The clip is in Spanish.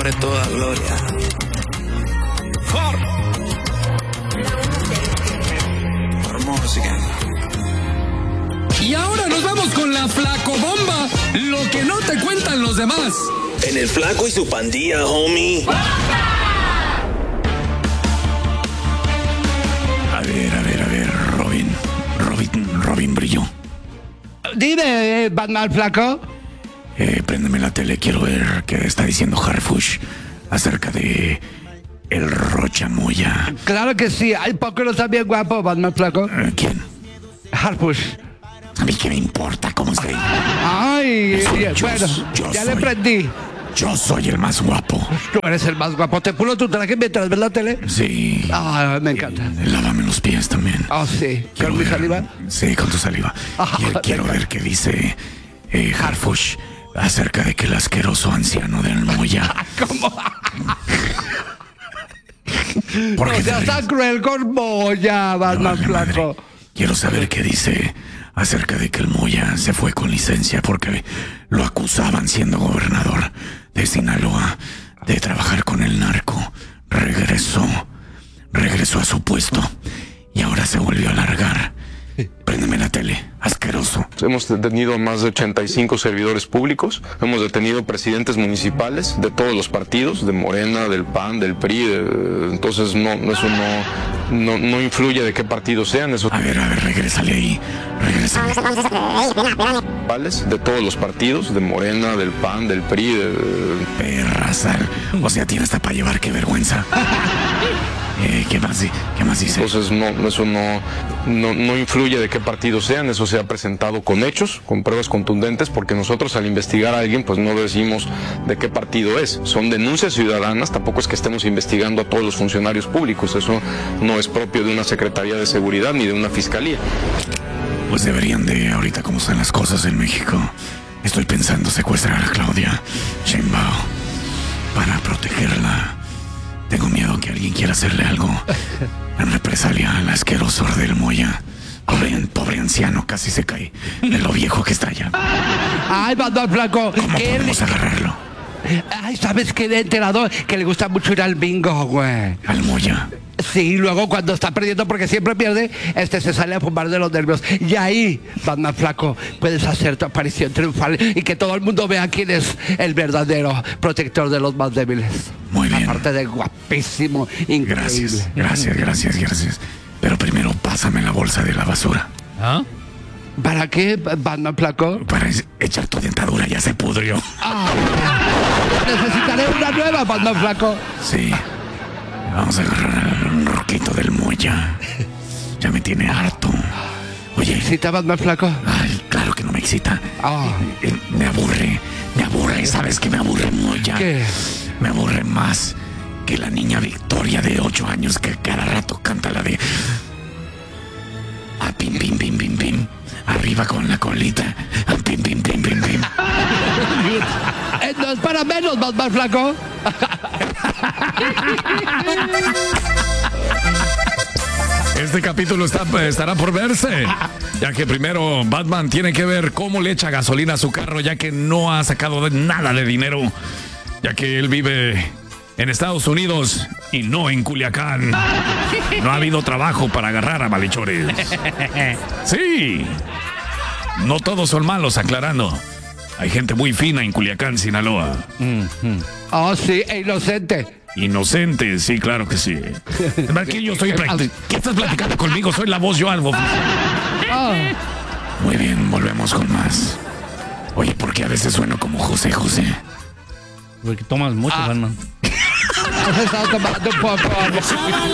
sobre toda gloria. Por música. Y ahora nos vamos con la flacobomba, lo que no te cuentan los demás. En el Flaco y su pandilla, homie. A ver, Robin Brillo. Dime, Batman Flaco. Préndeme la tele, quiero ver qué está diciendo Harfush acerca de el Rocha Moya. Claro que sí, hay poco no está bien guapo, Batman Flaco. ¿Quién? Harfush. A mí qué me importa cómo se... Ay, bueno, ya le prendí. Yo soy el más guapo. Tú eres el más guapo. ¿Te pulo tu traje mientras ves la tele? Sí. Ah, me encanta. Lávame los pies también. Ah, sí. ¿Con mi saliva? Sí, con tu saliva. Quiero ver qué dice Harfush acerca de que el asqueroso anciano del Moya. ¿Cómo? ¿Por qué No seas tan cruel con Moya, Batman Flaco. Quiero saber qué dice acerca de que el Moya se fue con licencia porque lo acusaban siendo gobernador de Sinaloa de trabajar con el narco. Regresó a su puesto y ahora se volvió a largar. Préndeme la tele, asqueroso. Hemos detenido a más de 85 servidores públicos, hemos detenido presidentes municipales de todos los partidos, de Morena, del PAN, del PRI, entonces eso no influye de qué partido sean. Eso. A ver, regrésale ahí, regrésale. De todos los partidos, de Morena, del PAN, del PRI, Perrazal, o sea, tiene hasta para llevar, qué vergüenza. ¿Qué más dice? Entonces eso no influye de qué partido sean, eso se ha presentado con hechos, con pruebas contundentes, porque nosotros al investigar a alguien pues no decimos de qué partido es, son denuncias ciudadanas, tampoco es que estemos investigando a todos los funcionarios públicos, eso no es propio de una Secretaría de Seguridad ni de una Fiscalía. Pues deberían de, ahorita como están las cosas en México, estoy pensando secuestrar a Claudia Sheinbaum para protegerla. Tengo miedo que alguien quiera hacerle algo en represalia al asqueroso del Moya. Pobre anciano, casi se cae de lo viejo que está allá. Ay, Batman Flaco. ¿Cómo podemos agarrarlo? Ay, ¿sabes qué? De enterado que le gusta mucho ir al bingo, güey. ¿Al Moya? Sí, luego cuando está perdiendo, porque siempre pierde, se sale a fumar de los nervios. Y ahí, Batman Flaco, puedes hacer tu aparición triunfal y que todo el mundo vea quién es el verdadero protector de los más débiles. Muy bien. Aparte de guapísimo, increíble. Gracias. Pero primero pásame la bolsa de la basura. ¿Ah? ¿Para qué, Batman Flaco? Para echar tu dentadura, ya se pudrió. Necesitaré una nueva, Batman Flaco. Sí. Vamos a agarrar un roquito del Moya. Ya me tiene harto. Oye. ¿Te excita, Batman Flaco? Ay, claro que no me excita. Me aburre. ¿Sabes qué me aburre, Moya? ¿Qué? Me aburre más que la niña Victoria de 8 años que cada rato canta la de... Pim, pim, pim, pim, pim. Arriba con la colita. Pim, pim, pim, pim, pim. No es para menos, Batman Flaco. Este capítulo estará por verse, ya que primero Batman tiene que ver cómo le echa gasolina a su carro, ya que no ha sacado nada de dinero, ya que él vive en Estados Unidos y no en Culiacán. No ha habido trabajo para agarrar a malhechores. Sí, no todos son malos, aclarando. Hay gente muy fina en Culiacán, Sinaloa. Sí, e inocente. Inocente, sí, claro que sí. Aquí yo estoy ¿Qué estás platicando conmigo? Soy la voz, yo algo. Muy bien, volvemos con más. Oye, ¿por qué a veces sueno como José? Porque tomas mucho, Batman. Has estado tomando un poco.